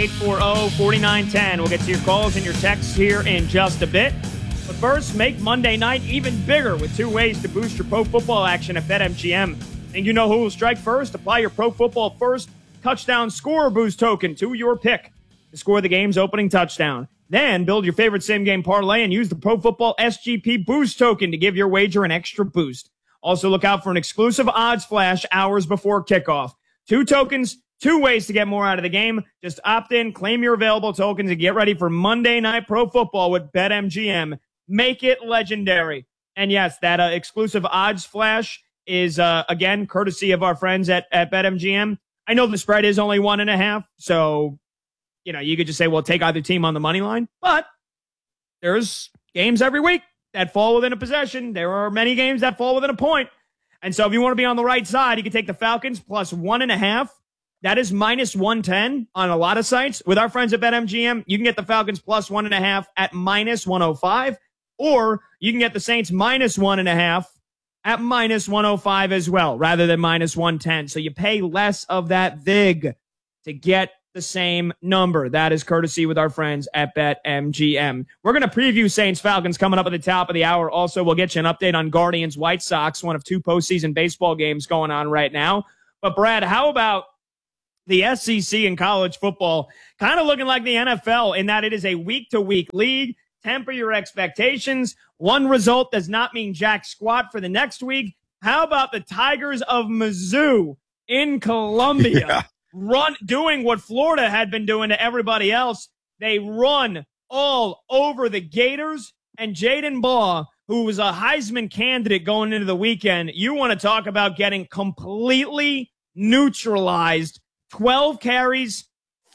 888-840-4910. We'll get to your calls and your texts here in just a bit. But first, make Monday night even bigger with 2 ways to boost your pro football action at BetMGM. And you know who will strike first? Apply your Pro Football First touchdown score boost token to your pick to score the game's opening touchdown. Then build your favorite same-game parlay and use the Pro Football SGP boost token to give your wager an extra boost. Also, look out for an exclusive odds flash hours before kickoff. 2 tokens, 2 ways to get more out of the game. Just opt in, claim your available tokens, and get ready for Monday Night Pro Football with BetMGM. Make it legendary. And yes, that exclusive odds flash is, again, courtesy of our friends at BetMGM. I know the spread is only 1.5, so, you could just say, well, take either team on the money line. But there's games every week that fall within a possession. There are many games that fall within a point. And so if you want to be on the right side, you can take the Falcons plus 1.5. That is minus 110 on a lot of sites. With our friends at BetMGM, you can get the Falcons plus 1.5 at minus 105. Or you can get the Saints minus 1.5 at minus 105 as well, rather than minus 110. So you pay less of that VIG to get the same number. That is courtesy with our friends at BetMGM. We're going to preview Saints-Falcons coming up at the top of the hour. Also, we'll get you an update on Guardians-White Sox, one of 2 postseason baseball games going on right now. But, Brad, how about the SEC in college football kind of looking like the NFL in that it is a week-to-week league? Temper your expectations. One result does not mean jack squat for the next week. How about the Tigers of Mizzou in Columbia doing what Florida had been doing to everybody else? They run all over the Gators, and Jaden Baugh, who was a Heisman candidate going into the weekend, you want to talk about getting completely neutralized. 12 carries,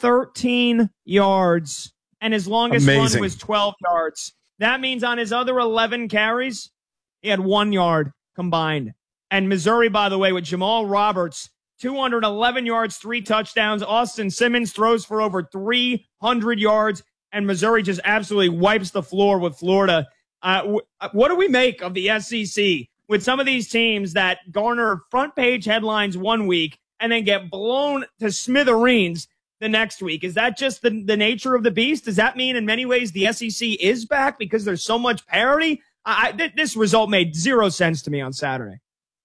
13 yards. And his longest run was 12 yards. That means on his other 11 carries, he had 1 yard combined. And Missouri, by the way, with Jamal Roberts, 211 yards, 3 touchdowns. Austin Simmons throws for over 300 yards. And Missouri just absolutely wipes the floor with Florida. What do we make of the SEC with some of these teams that garner front page headlines one week and then get blown to smithereens the next week? Is that just the nature of the beast? Does that mean in many ways the SEC is back because there's so much parity? This result made 0 sense to me on Saturday.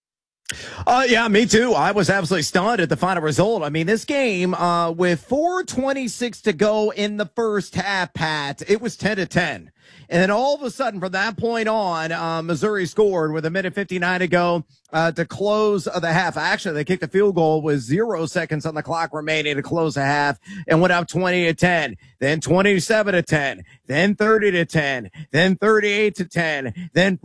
Yeah, me too. I was absolutely stunned at the final result. I mean, this game, with 4:26 to go in the first half, Pat, it was 10-10. And then all of a sudden, from that point on, Missouri scored with 1:59 to go to close the half. Actually, they kicked a field goal with 0 seconds on the clock remaining to close the half and went up 20-10, then 27-10, then 30-10, then 38-10, then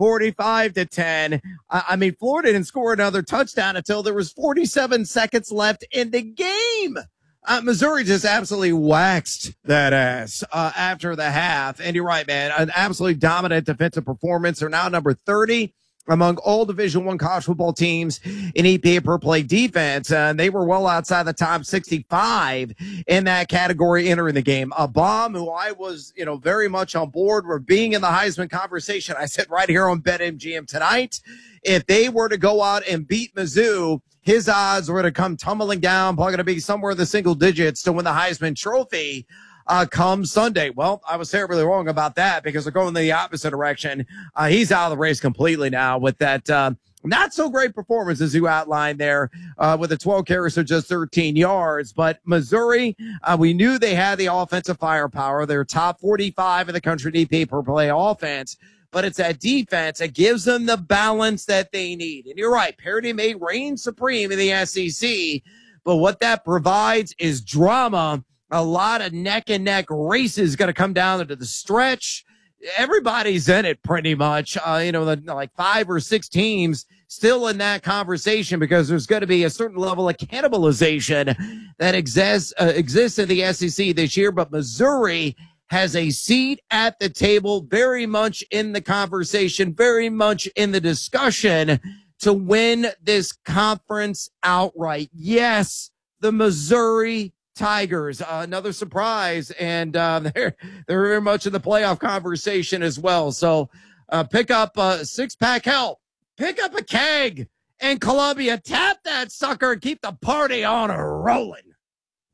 45-10. I mean, Florida didn't score another touchdown until there was 47 seconds left in the game. Missouri just absolutely waxed that ass after the half. And you're right, man. An absolutely dominant defensive performance. They're now number 30 among all Division I college football teams in EPA per play defense. And they were well outside the top 65 in that category entering the game. A bomb who I was, very much on board with being in the Heisman conversation. I said right here on BetMGM tonight, if they were to go out and beat Mizzou, his odds were going to come tumbling down, probably going to be somewhere in the single digits to win the Heisman Trophy come Sunday. Well, I was terribly wrong about that because they're going in the opposite direction. He's out of the race completely now with that not so great performance as you outlined there with the 12 carries for just 13 yards. But Missouri, we knew they had the offensive firepower. They're top 45 in the country DP per play offense. But it's that defense that gives them the balance that they need. And you're right, parity may reign supreme in the SEC, but what that provides is drama. A lot of neck-and-neck races going to come down into the stretch. Everybody's in it pretty much. Like 5 or 6 teams still in that conversation because there's going to be a certain level of cannibalization that exists in the SEC this year. But Missouri has a seat at the table, very much in the conversation, very much in the discussion to win this conference outright. Yes, the Missouri Tigers, another surprise, and they're very much in the playoff conversation as well. So pick up a 6-pack, hell, pick up a keg in Columbia, tap that sucker, and keep the party on rolling.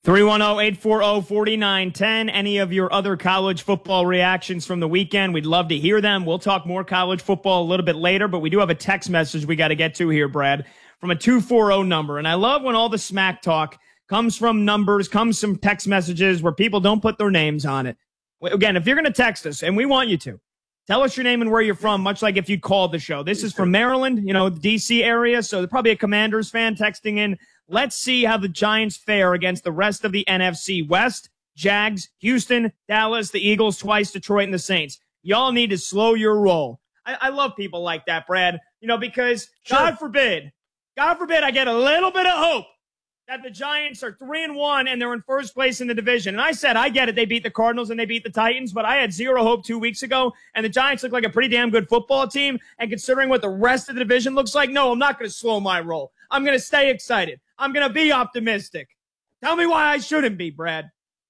310-840-4910. Any of your other college football reactions from the weekend, we'd love to hear them. We'll talk more college football a little bit later, but we do have a text message we got to get to here, Brad, from a 240 number. And I love when all the smack talk comes from numbers, comes from text messages where people don't put their names on it. Again, if you're going to text us, and we want you to, tell us your name and where you're from, much like if you called the show. This is from Maryland, the D.C. area, so there's probably a Commanders fan texting in. Let's see how the Giants fare against the rest of the NFC West. Jags, Houston, Dallas, the Eagles twice, Detroit, and the Saints. Y'all need to slow your roll. I love people like that, Brad, because God forbid I get a little bit of hope that the Giants are 3-1 and they're in first place in the division. And I said, I get it. They beat the Cardinals and they beat the Titans, but I had zero hope 2 weeks ago. And the Giants look like a pretty damn good football team. And considering what the rest of the division looks like, no, I'm not going to slow my roll. I'm going to stay excited. I'm going to be optimistic. Tell me why I shouldn't be, Brad.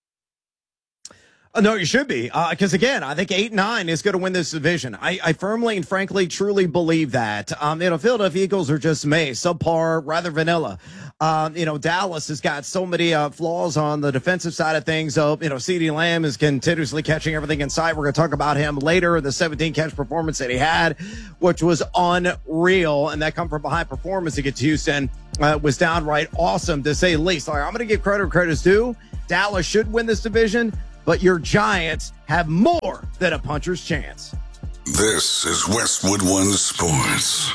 No, you should be. Because, again, I think 8-9 is going to win this division. I firmly and frankly truly believe that. Philadelphia Eagles are just subpar, rather vanilla. Dallas has got so many flaws on the defensive side of things. So, CeeDee Lamb is continuously catching everything in sight. We're going to talk about him later, the 17-catch performance that he had, which was unreal. And that come from behind performance against Houston was downright awesome, to say the least. I'm going to give credit where credit's due. Dallas should win this division, but your Giants have more than a puncher's chance. This is Westwood One Sports.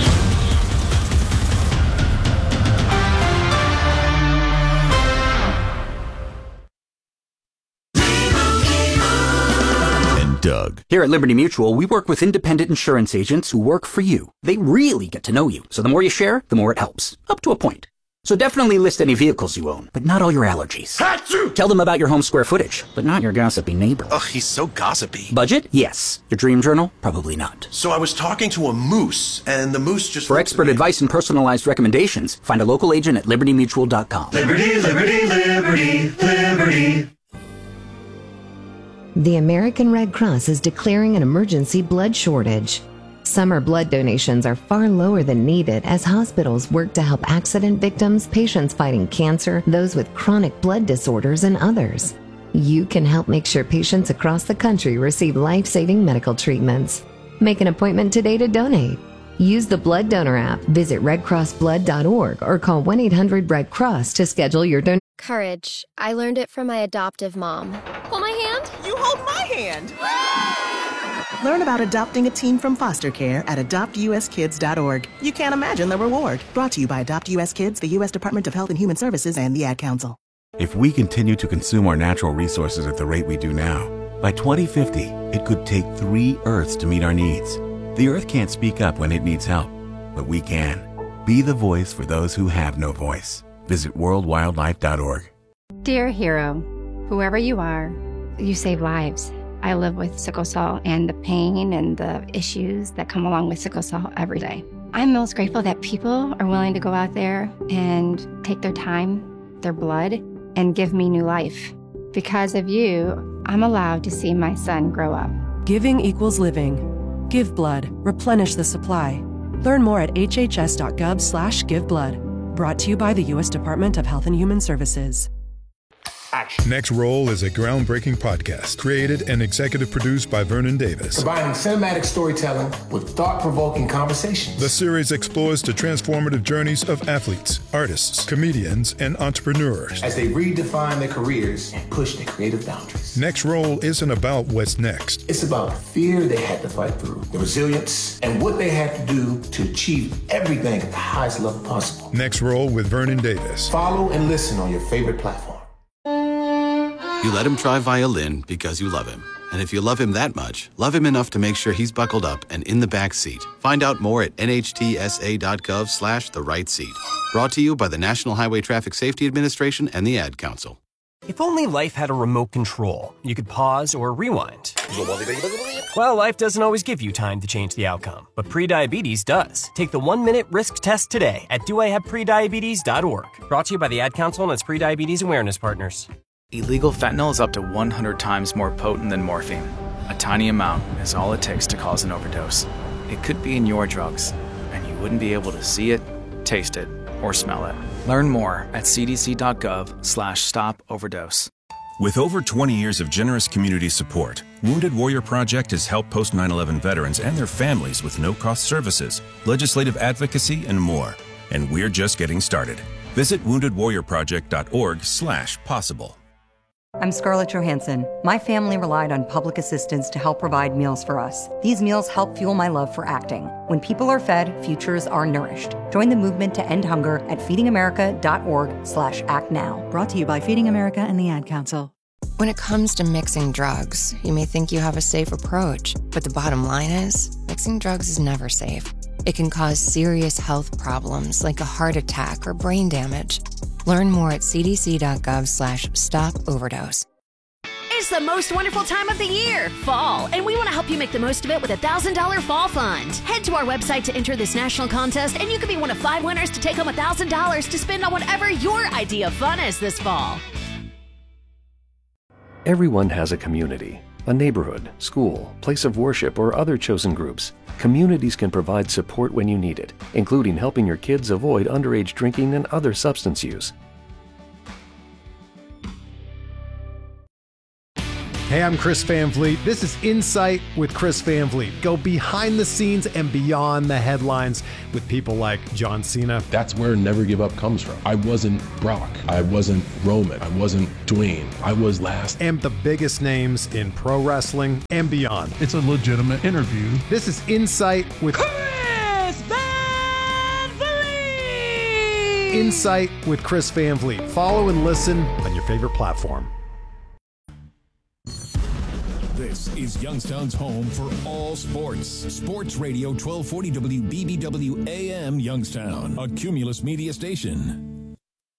Doug. Here at Liberty Mutual, we work with independent insurance agents who work for you. They really get to know you, so the more you share, the more it helps. Up to a point. So definitely list any vehicles you own, but not all your allergies. Achoo! Tell them about your home square footage, but not your gossipy neighbor. Ugh, he's so gossipy. Budget? Yes. Your dream journal? Probably not. So I was talking to a moose, and the moose just... For expert advice and personalized recommendations, find a local agent at libertymutual.com. Liberty, liberty, liberty, liberty. The American Red Cross is declaring an emergency blood shortage. Summer blood donations are far lower than needed as hospitals work to help accident victims, patients fighting cancer, those with chronic blood disorders, and others. You can help make sure patients across the country receive life-saving medical treatments. Make an appointment today to donate. Use the Blood Donor app, visit redcrossblood.org, or call 1-800-RED-CROSS to schedule your donation. Courage. I learned it from my adoptive mom. Hold my hand. You hold my hand. Learn about adopting a teen from foster care at adoptuskids.org. You can't imagine the reward. Brought to you by Adopt US Kids, the U.S. Department of Health and Human Services, and the Ad Council. If we continue to consume our natural resources at the rate we do now, by 2050, it could take 3 Earths to meet our needs. The Earth can't speak up when it needs help, but we can. Be the voice for those who have no voice. Visit worldwildlife.org. Dear hero, whoever you are, you save lives. I live with sickle cell and the pain and the issues that come along with sickle cell every day. I'm most grateful that people are willing to go out there and take their time, their blood, and give me new life. Because of you, I'm allowed to see my son grow up. Giving equals living. Give blood. Replenish the supply. Learn more at hhs.gov/giveblood. Brought to you by the U.S. Department of Health and Human Services. Next Roll is a groundbreaking podcast created and executive produced by Vernon Davis. Combining cinematic storytelling with thought-provoking conversations. The series explores the transformative journeys of athletes, artists, comedians, and entrepreneurs as they redefine their careers and push their creative boundaries. Next Roll isn't about what's next. It's about the fear they had to fight through, the resilience, and what they had to do to achieve everything at the highest level possible. Next Roll with Vernon Davis. Follow and listen on your favorite platform. You let him try violin because you love him. And if you love him that much, love him enough to make sure he's buckled up and in the back seat. Find out more at nhtsa.gov/the right seat. Brought to you by the National Highway Traffic Safety Administration and the Ad Council. If only life had a remote control, you could pause or rewind. Well, life doesn't always give you time to change the outcome, but prediabetes does. Take the 1-minute risk test today at doihaveprediabetes.org. Brought to you by the Ad Council and its prediabetes awareness partners. Illegal fentanyl is up to 100 times more potent than morphine. A tiny amount is all it takes to cause an overdose. It could be in your drugs, and you wouldn't be able to see it, taste it, or smell it. Learn more at cdc.gov/stop-overdose. With over 20 years of generous community support, Wounded Warrior Project has helped post 9/11 veterans and their families with no-cost services, legislative advocacy, and more. And we're just getting started. Visit woundedwarriorproject.org/possible. I'm Scarlett Johansson. My family relied on public assistance to help provide meals for us. These meals help fuel my love for acting. When people are fed, futures are nourished. Join the movement to end hunger at feedingamerica.org/actnow. Brought to you by Feeding America and the Ad Council. When it comes to mixing drugs, you may think you have a safe approach, but the bottom line is, mixing drugs is never safe. It can cause serious health problems like a heart attack or brain damage. Learn more at cdc.gov/stop-overdose. It's the most wonderful time of the year, fall, and we want to help you make the most of it with a $1,000 fall fund. Head to our website to enter this national contest, and you could be one of 5 winners to take home $1,000 to spend on whatever your idea of fun is this fall. Everyone has a community, a neighborhood, school, place of worship, or other chosen groups. Communities can provide support when you need it, including helping your kids avoid underage drinking and other substance use. Hey, I'm Chris Van Vliet. This is Insight with Chris Van Vliet. Go behind the scenes and beyond the headlines with people like John Cena. That's where Never Give Up comes from. I wasn't Brock. I wasn't Roman. I wasn't Dwayne. I was last. And the biggest names in pro wrestling and beyond. It's a legitimate interview. This is Insight with Chris Van Vliet! Insight with Chris Van Vliet. Follow and listen on your favorite platform. This is Youngstown's home for all sports. Sports Radio 1240 WBBW AM Youngstown, a Cumulus media station.